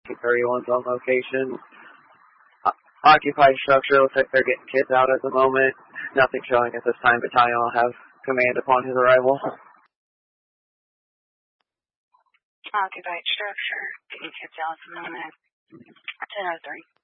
31's on location. Occupied structure, looks like they're getting kids out at the moment. Nothing showing at this time. Battalion will have command upon his arrival. Occupied structure, getting kids out at the moment. 10:03.